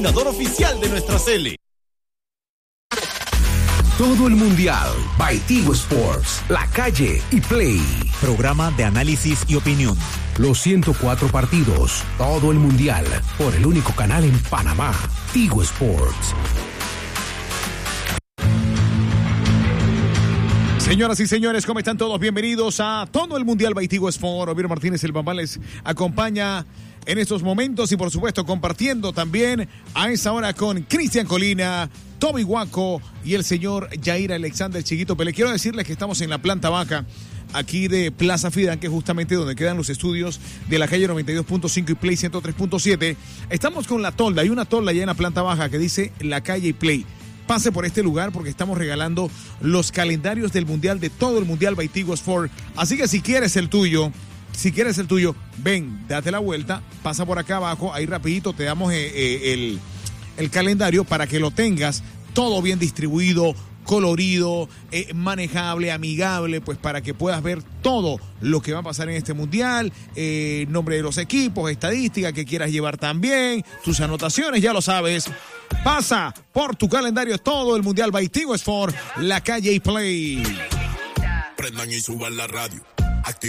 Oficial de nuestra Sele. Todo el Mundial by Tigo Sports, La Calle y Play. Programa de análisis y opinión. Los 104 partidos, todo el Mundial, por el único canal en Panamá, Tigo Sports. Señoras y señores, ¿cómo están todos? Bienvenidos a todo el Mundial by Tigo Sports. Oviedo Martínez, el Bambán, les acompaña en estos momentos y por supuesto compartiendo también a esa hora con Cristian Colina, Toby Guaco y el señor Jair Alexander Chiquito. Pero le quiero decirles que estamos en la planta baja aquí de Plaza Fidán, que es justamente donde quedan los estudios de la calle 92.5 y Play 103.7. Estamos con la tolda, hay una tolda allá en la planta baja que dice La Calle y Play. Pase por este lugar porque estamos regalando los calendarios del Mundial, de todo el Mundial by Tigo Sports. Así que si quieres el tuyo, ven, date la vuelta, pasa por acá abajo, ahí rapidito te damos el calendario para que lo tengas todo bien distribuido, colorido, manejable, amigable, pues para que puedas ver todo lo que va a pasar en este Mundial, nombre de los equipos, estadística que quieras llevar también, tus anotaciones, ya lo sabes. Pasa por tu calendario todo el Mundial by Tigo Sports, La Calle y Play. Prendan y suban la radio.